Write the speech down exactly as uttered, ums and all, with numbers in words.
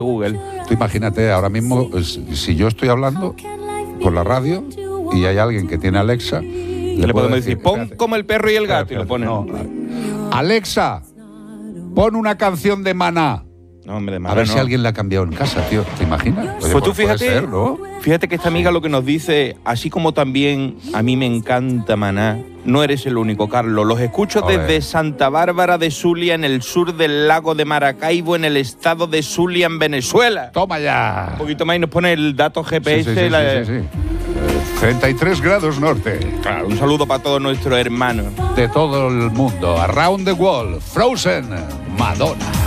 Google. Tú imagínate, ahora mismo, si yo estoy hablando por la radio y hay alguien que tiene Alexa, le, le podemos decir, decir pon espérate, como el perro y el gato, espérate, y lo ponen. No. Alexa, pon una canción de Maná. No, hombre, de Maná, a ver no. si alguien la ha cambiado en casa, tío. ¿Te imaginas? Oye, pues tú fíjate, ser, ¿no? fíjate que esta amiga lo que nos dice, así como también a mí me encanta Maná, no eres el único, Carlos. Los escucho Joder. desde Santa Bárbara de Zulia, en el sur del lago de Maracaibo, en el estado de Zulia, en Venezuela. ¡Toma ya! Un poquito más y nos pone el dato G P S. Sí, sí, sí, la... sí, sí, sí. treinta y tres grados norte. Claro, un saludo para todos nuestros hermanos. De todo el mundo. Around the World. Frozen. Madonna.